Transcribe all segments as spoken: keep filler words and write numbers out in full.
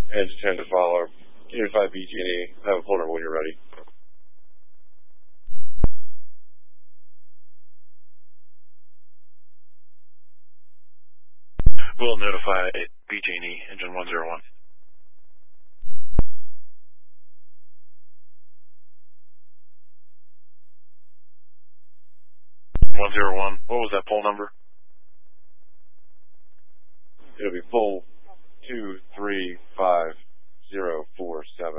Edge ten to follow. Unit five B G and E. Have a pull number when you're ready. We'll notify B G and E, engine one zero one. one zero one, what was that pull number? It'll be pull two three five zero four seven.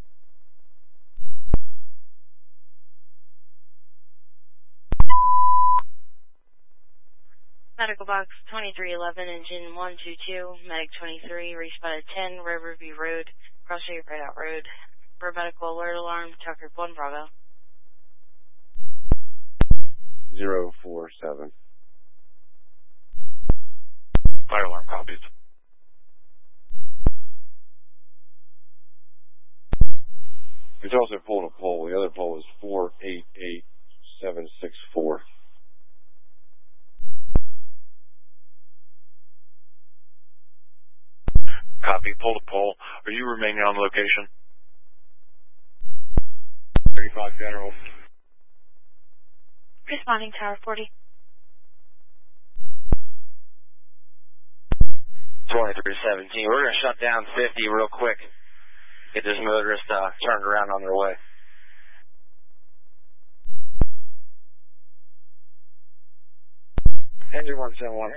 Medical box twenty-three eleven, engine one two two, medic twenty-three, responded ten, Riverview Road, Cross Street, Right Out Road. For medical alert alarm, Tucker one Bravo. zero four seven. Fire alarm copies. It's also pulled a pole. The other pole is four eight eight seven six four. Copy, pull to pole. Are you remaining on location? thirty-five General. Responding Tower forty. twenty-three seventeen. We're going to shut down fifty real quick. Get this motorist uh, turned around on their way. Engine one seven one.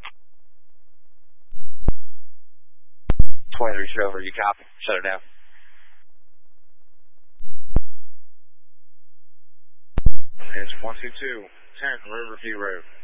twenty-three Silver, you copy? Shut it down. It's one two two, ten Riverview Road.